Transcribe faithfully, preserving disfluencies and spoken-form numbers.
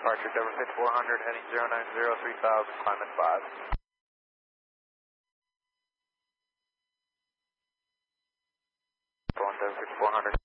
departure Dover fifty-four hundred, heading zero nine zero, three thousand, climb at five. Going Dover fifty-four hundred.